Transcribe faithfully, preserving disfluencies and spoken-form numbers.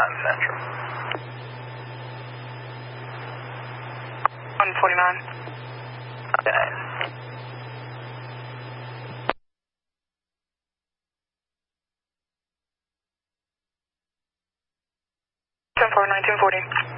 nine Central. one forty-nine. Okay. ten four, nineteen forty.